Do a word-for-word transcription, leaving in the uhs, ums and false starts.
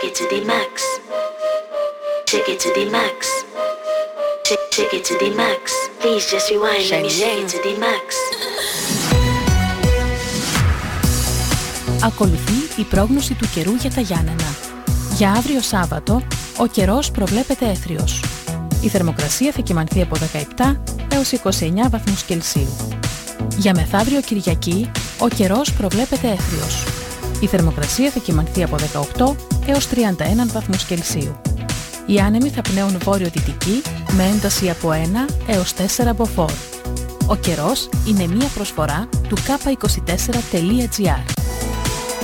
it to the max. Take it to the max. Take, take it to the max. Please just rewind, let me take it to the max. Ακολουθεί η πρόγνωση του καιρού για τα Γιάννενα. Για αύριο Σάββατο, ο καιρός προβλέπεται έθριος. Η θερμοκρασία θα κυμανθεί από δεκαεπτά έως είκοσι εννέα βαθμούς Κελσίου. Για μεθαύριο Κυριακή, ο καιρός προβλέπεται έθριος. Η θερμοκρασία θα κυμανθεί από δεκαοκτώ έως τριάντα ένα βαθμούς Κελσίου. Οι άνεμοι θα πνέουν βόρειο-δυτική με ένταση από ένα έως τέσσερα μποφόρ. Ο καιρός είναι μία προσφορά του κάπα είκοσι τέσσερα τελεία τζι άρ.